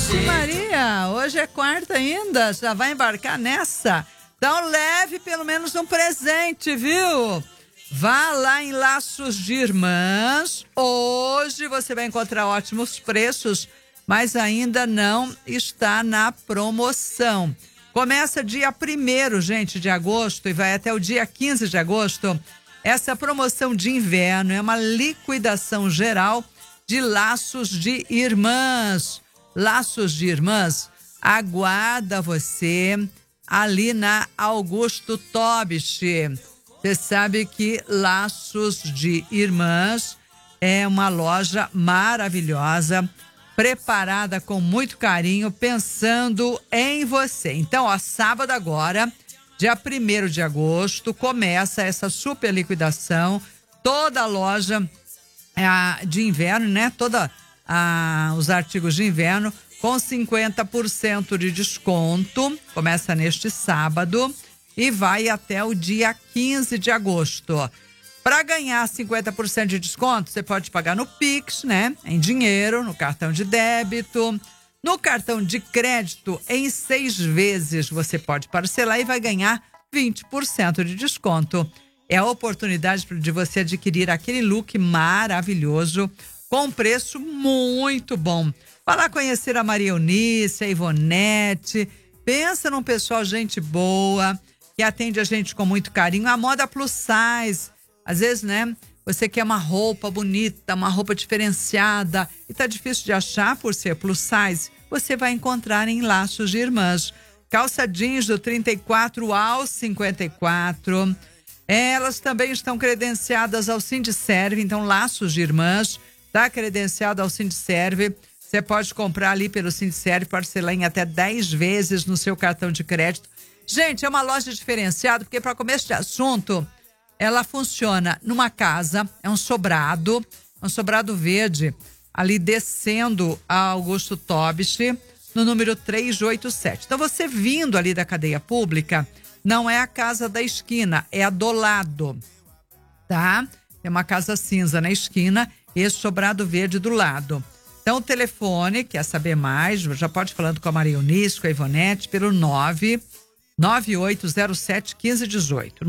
Vixe Maria, hoje é quarta ainda, já vai embarcar nessa? Então leve pelo menos um presente, viu? Vá lá em Laços de Irmãs. Hoje você vai encontrar ótimos preços, mas ainda não está na promoção. Começa dia 1º, gente, de agosto e vai até o dia 15 de agosto. Essa promoção de inverno é uma liquidação geral de Laços de Irmãs. Laços de Irmãs aguarda você ali na Augusto Tobich. Você sabe que Laços de Irmãs é uma loja maravilhosa, preparada com muito carinho, pensando em você. Então, sábado agora, dia 1º de agosto, começa essa super liquidação. Toda a loja de inverno, né? Os artigos de inverno com 50% de desconto. Começa neste sábado e vai até o dia 15 de agosto. Para ganhar 50% de desconto, você pode pagar no Pix, né? Em dinheiro, no cartão de débito, no cartão de crédito, em 6 vezes você pode parcelar e vai ganhar 20% de desconto. É a oportunidade de você adquirir aquele look maravilhoso com preço muito bom. Vai lá conhecer a Maria Eunice, a Ivonete. Pensa num pessoal gente boa, que atende a gente com muito carinho. A moda plus size. Às vezes, né, você quer uma roupa bonita, uma roupa diferenciada e tá difícil de achar por ser plus size. Você vai encontrar em Laços de Irmãs. Calça jeans do 34 ao 54. Elas também estão credenciadas ao Sindiserve, então Laços de Irmãs está credenciado ao Sindiserve. Você pode comprar ali pelo Sindiserve, parcelar em até 10 vezes no seu cartão de crédito. Gente, é uma loja diferenciada, porque para começo de assunto, ela funciona numa casa, é um sobrado verde, ali descendo a Augusto Tobich, no número 387. Então você vindo ali da cadeia pública, não é a casa da esquina, é a do lado, tá? Tem uma casa cinza na esquina, esse sobrado verde do lado. Então o telefone, quer saber mais, já pode ir falando com a Maria Eunice, com a Ivonete, pelo 99807-1518.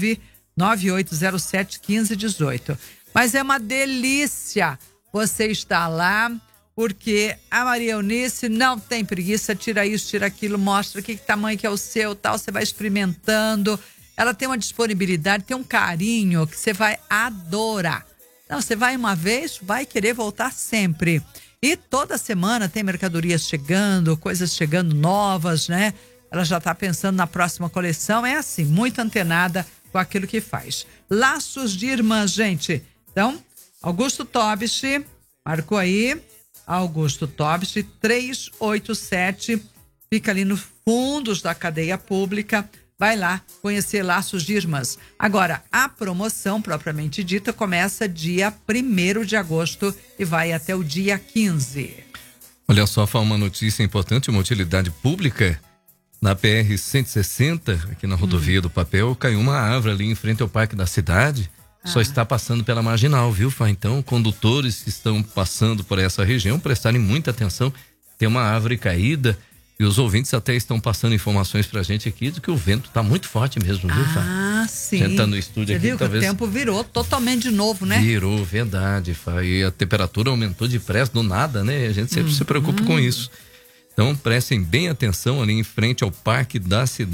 99807-1518. Mas é uma delícia você estar lá, porque a Maria Eunice não tem preguiça, tira isso, tira aquilo, mostra que tamanho que é o seu, tal, você vai experimentando. Ela tem uma disponibilidade, tem um carinho que você vai adorar. Não, você vai uma vez, vai querer voltar sempre. E toda semana tem mercadorias chegando, coisas chegando novas, né? Ela já está pensando na próxima coleção, é assim, muito antenada com aquilo que faz. Laços de Irmãs, gente. Então, Augusto Tobich, marcou aí, Augusto Tobich, 387, fica ali no fundos da cadeia pública. Vai lá conhecer Laços de Irmãs. Agora, a promoção propriamente dita começa dia 1º de agosto e vai até o dia 15. Olha só, uma notícia importante, uma utilidade pública. Na PR-160, aqui na rodovia do Papel, caiu uma árvore ali em frente ao Parque da Cidade. Só está passando pela marginal, viu, Fá? Então, condutores que estão passando por essa região, prestarem muita atenção. Tem uma árvore caída e os ouvintes até estão passando informações pra gente aqui de que o vento tá muito forte mesmo, viu, Fá? Ah, sim. A gente tá no estúdio aqui, viu talvez... que o tempo virou totalmente de novo, né? Virou, verdade, Fá. E a temperatura aumentou depressa, do nada, né? A gente sempre se preocupa com isso. Então, prestem bem atenção ali em frente ao Parque da Cidade.